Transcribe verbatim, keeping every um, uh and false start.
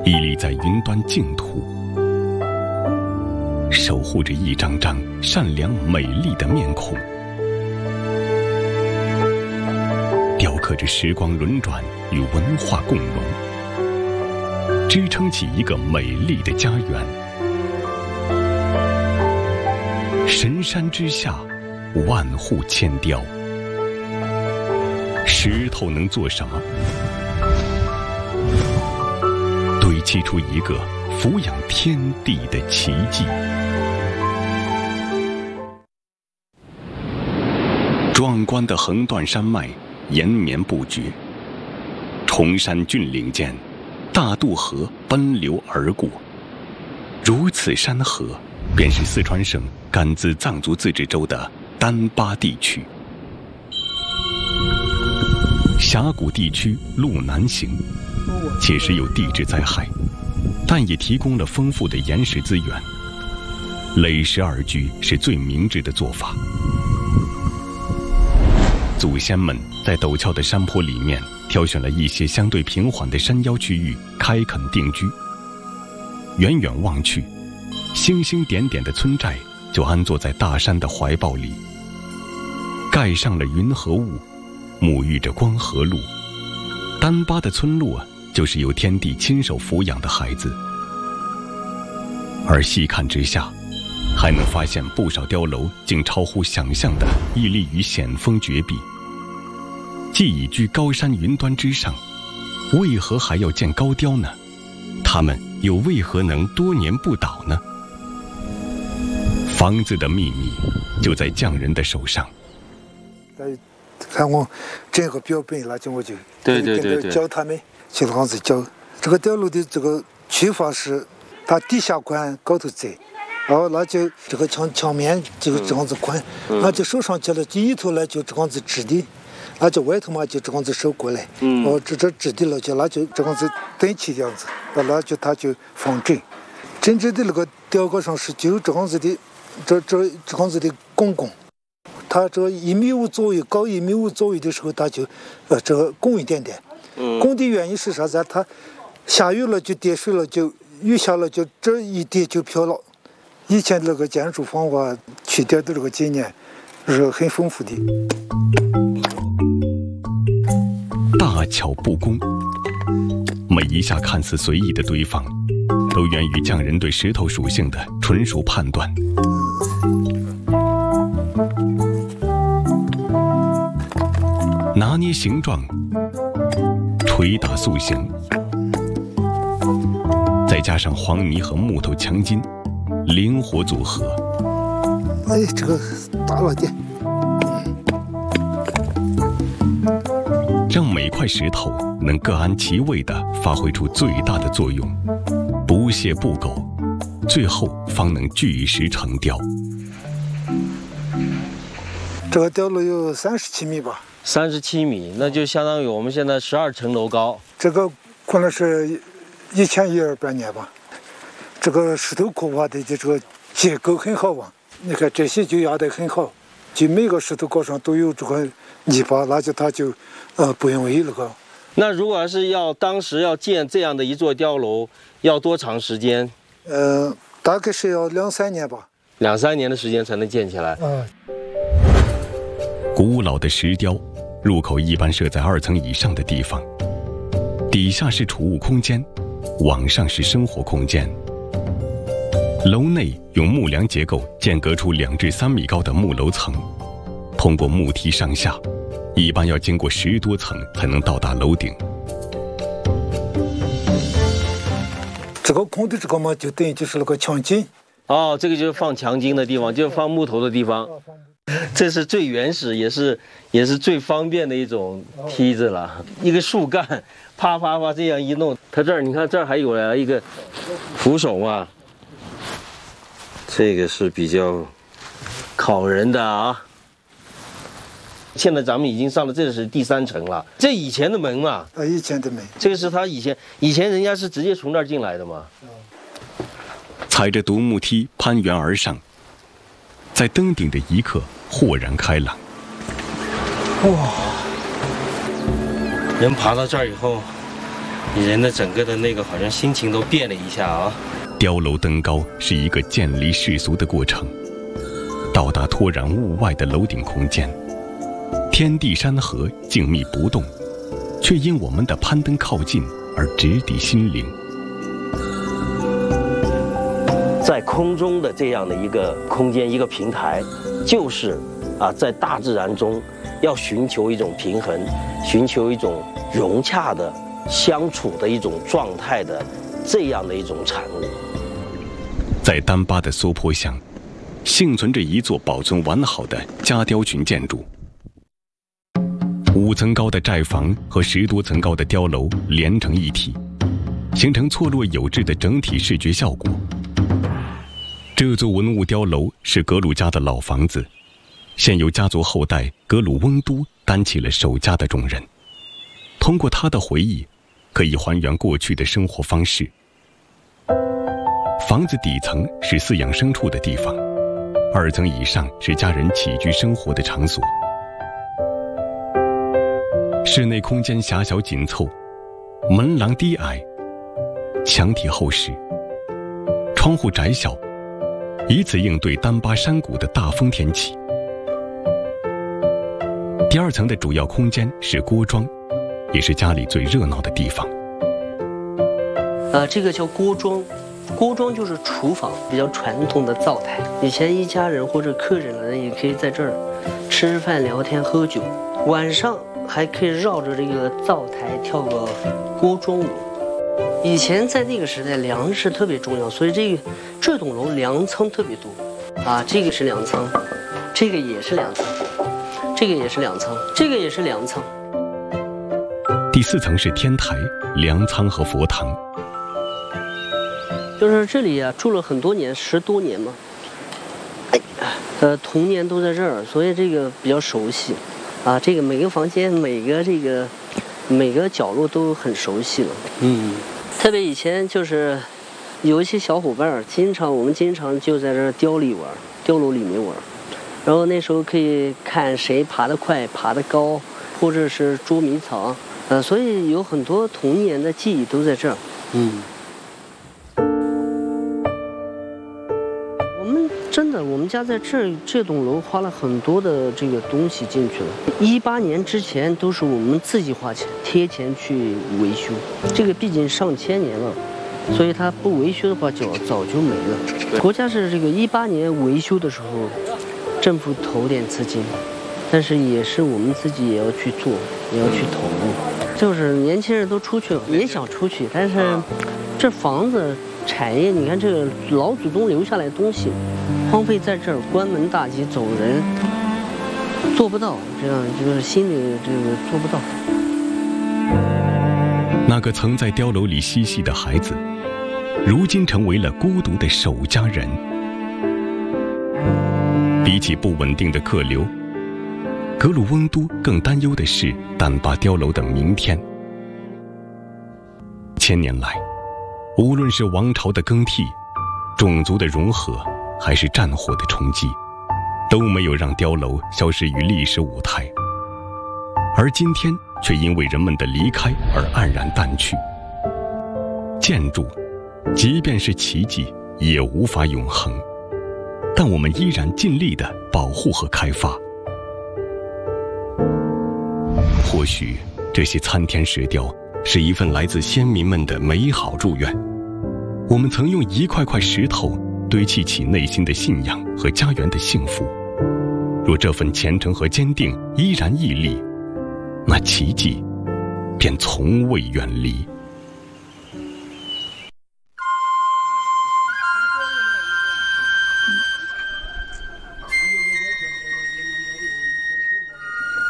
屹立在云端净土，守护着一张张善良美丽的面孔，雕刻着时光轮转与文化共荣，支撑起一个美丽的家园。神山之下，万户千雕，石头能做什么？堆砌出一个俯仰天地的奇迹。壮观的横断山脉延绵不绝，崇山峻岭间，大渡河奔流而过。如此山河，便是四川省甘孜藏族自治州的丹巴地区。峡谷地区路难行，且时有地质灾害，但也提供了丰富的岩石资源。垒石而居是最明智的做法。祖先们在陡峭的山坡里面挑选了一些相对平缓的山腰区域开垦定居。远远望去，星星点点的村寨就安坐在大山的怀抱里，盖上了云和雾，沐浴着光和露。丹巴的村落啊，就是由天地亲手抚养的孩子。而细看之下，还能发现不少碉楼竟超乎想象地屹立于险峰绝壁。既已居高山云端之上，为何还要建高碉呢？他们又为何能多年不倒呢？房子的秘密就在匠人的手上。 看我整个标本了，就我就对对对对教他们，就这样子教。这个碉楼的这个取法是，它底下宽，高头窄，然后那就这个墙墙面就这样子宽，嗯、那就收上去了，第一头呢就这样子直的，那就外头嘛就这样子收过来，嗯，然后这这直的了就那就这样子等起这样子，那就它就方正。真正的那个碉高上是就这样子的，这这这样子的拱拱。它这一米五左右，高一米五左右的时候，它就，呃，这个拱一点点。嗯。拱的原因是啥子？它下雨了就跌水了，就雨下了就这一跌就飘了。以前那个建筑方法取得的这个经验是很丰富的。 大巧不工，每一下看似随意的堆放，都源于匠人对石头属性的纯熟判断。拿捏形状，捶打塑形，再加上黄泥和木头墙筋，灵活组合。 哎，这个大了点， 让每块石头能各安其位地发挥出最大的作用，不懈不苟，最后方能巨石成雕。 这个碉楼有三十七米吧？ 三十七米，那就相当于我们现在十二层楼高。 这个可能是一千一二百年吧。这个石头刻画的这个结构很好啊，你看这些就压得很好，就每个石头高上都有这个泥巴，那就它就呃不容易那个。 那如果要是要当时要建这样的一座碉楼，要多长时间？ 呃，大概是要两三年吧。 两三年的时间才能建起来。 嗯。 古老的石雕，入口一般设在二层以上的地方，底下是储物空间，往上是生活空间。楼内用木梁结构间隔出两至三米高的木楼层，通过木梯上下，一般要经过十多层才能到达楼顶。 这个空的这个嘛，就等于就是那个墙筋。 哦，这个就是放墙筋的地方，就是放木头的地方。这是最原始，也是也是最方便的一种梯子了。一个树干，啪啪啪这样一弄，它这儿你看这儿还有了一个扶手嘛，这个是比较考人的啊。现在咱们已经上了，这是第三层了。这以前的门嘛， 啊，以前的门， 这个是他以前以前人家是直接从那儿进来的嘛。 踩着独木梯攀援而上，在登顶的一刻豁然开朗。 哇！人爬到这儿以后， 人的整个的那个好像心情都变了一下啊。 碉楼登高是一个渐离世俗的过程，到达脱然物外的楼顶空间，天地山河静谧不动，却因我们的攀登靠近而直抵心灵。 在空中的这样的一个空间，一个平台，就是啊，在大自然中要寻求一种平衡，寻求一种融洽的相处的一种状态的这样的一种产物。 在丹巴的梭坡乡，幸存着一座保存完好的家雕群建筑。五层高的寨房和十多层高的碉楼连成一体，形成错落有致的整体视觉效果。这座文物碉楼是格鲁家的老房子，现由家族后代格鲁翁都担起了守家的重任。通过他的回忆，可以还原过去的生活方式。房子底层是饲养牲畜的地方，二层以上是家人起居生活的场所。室内空间狭小紧凑，门廊低矮，墙体厚实，窗户窄小，以此应对丹巴山谷的大风天气。第二层的主要空间是锅庄，也是家里最热闹的地方。 呃，这个叫锅庄，锅庄就是厨房，比较传统的灶台。以前一家人或者客人来，也可以在这儿吃饭、聊天、喝酒，晚上还可以绕着这个灶台跳个锅庄舞。以前在那个时代，粮食特别重要，所以这个这栋楼粮仓特别多。啊，这个是粮仓，这个也是粮仓，这个也是粮仓，这个也是粮仓。 第四层是天台、粮仓和佛堂。 就是这里啊，住了很多年，十多年嘛。呃，童年都在这儿，所以这个比较熟悉。啊，这个每个房间、每个这个每个角落都很熟悉了。嗯，特别以前就是有一些小伙伴儿，经常我们经常就在这碉里玩，碉楼里面玩。然后那时候可以看谁爬得快、爬得高，或者是捉迷藏。呃，所以有很多童年的记忆都在这儿。嗯。真的，我们家在这这栋楼花了很多的这个东西进去了。一八年之前都是我们自己花钱贴钱去维修，这个毕竟上千年了，所以它不维修的话就早就没了。国家是这个一八年维修的时候，政府投点资金，但是也是我们自己也要去做，也要去投入。就是年轻人都出去了，也想出去，但是这房子产业，你看这个老祖宗留下来的东西。荒废在这儿，关门大吉走人，做不到，这样就是心里这个做不到。 那个曾在碉楼里嬉戏的孩子，如今成为了孤独的守家人。比起不稳定的客流，格鲁翁都更担忧的是丹巴碉楼的明天。千年来，无论是王朝的更替、种族的融合，还是战火的冲击，都没有让碉楼消失于历史舞台，而今天却因为人们的离开而黯然淡去。建筑，即便是奇迹，也无法永恒，但我们依然尽力地保护和开发。或许这些参天石雕是一份来自先民们的美好祝愿，我们曾用一块块石头堆砌起内心的信仰和家园的幸福。若这份虔诚和坚定依然屹立，那奇迹便从未远离。